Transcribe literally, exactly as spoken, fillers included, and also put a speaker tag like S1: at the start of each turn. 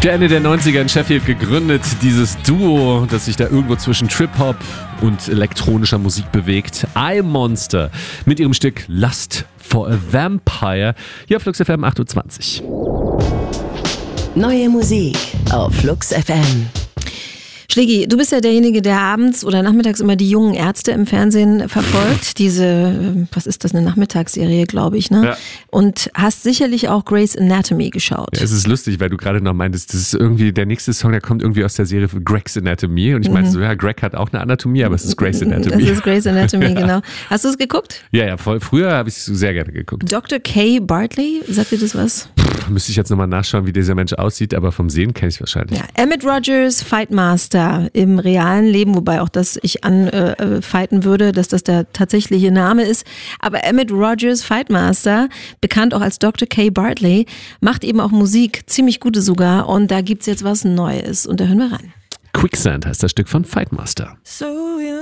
S1: Für Ende der neunziger in Sheffield gegründet, dieses Duo, das sich da irgendwo zwischen Trip-Hop und elektronischer Musik bewegt. I-Monster mit ihrem Stück Lust for a Vampire. Hier auf Flux F M acht Uhr zwanzig.
S2: Neue Musik auf Flux F M.
S3: Schlägi, du bist ja derjenige, der abends oder nachmittags immer die jungen Ärzte im Fernsehen verfolgt. Diese, was ist das, eine Nachmittagsserie, glaube ich, ne?
S1: Ja.
S3: Und hast sicherlich auch Grey's Anatomy geschaut.
S1: Ja, es ist lustig, weil du gerade noch meintest, das ist irgendwie der nächste Song, der kommt irgendwie aus der Serie Greg's Anatomy. Und ich meinte so, ja, Greg hat auch eine Anatomie, aber es ist Grey's Anatomy.
S3: Das ist Grey's Anatomy,
S1: ja.
S3: Genau. Hast du es geguckt?
S1: Ja, ja, voll. Früher habe ich es sehr gerne geguckt.
S3: Doktor Kay Bartley, sagt dir das was?
S1: Puh, müsste ich jetzt nochmal nachschauen, wie dieser Mensch aussieht, aber vom Sehen kenne ich es wahrscheinlich.
S3: Ja, Emmett Rogers, Fightmaster im realen Leben, wobei auch das ich anfighten äh, würde, dass das der tatsächliche Name ist. Aber Emmett Rogers, Fightmaster, bekannt auch als Doktor Kay Bartley, macht eben auch Musik, ziemlich gute sogar. Und da gibt's jetzt was Neues. Und da hören wir rein.
S1: Quicksand heißt das Stück von Fightmaster.
S3: So